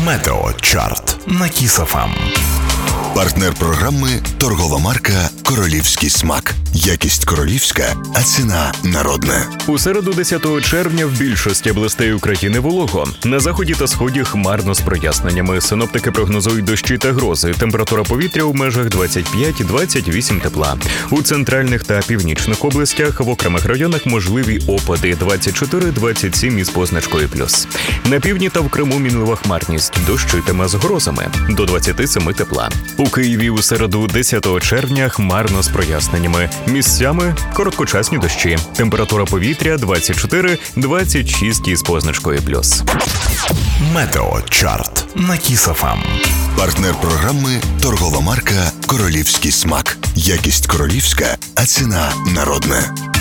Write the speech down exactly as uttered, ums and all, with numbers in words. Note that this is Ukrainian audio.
Метеочарт на Кіс еф ем. Партнер програми – торгова марка «Королівський смак». Якість королівська, а ціна народна. У середу десятого червня в більшості областей України волого. На заході та сході хмарно з проясненнями. Синоптики прогнозують дощі та грози. Температура повітря у межах двадцять п'ять - двадцять вісім тепла. У центральних та північних областях в окремих районах можливі опади двадцять чотири - двадцять сім із позначкою плюс. На півдні та в Криму мінлива хмарність. Дощитиме з грозами до двадцять сім тепла. У Києві у середу десятого червня хмарно з проясненнями. Місцями короткочасні дощі. Температура повітря двадцять чотири - двадцять шість із позначкою плюс. Метеочарт на Кіс еф ем. Партнер програми – торгова марка «Королівський смак». Якість королівська, а ціна народна.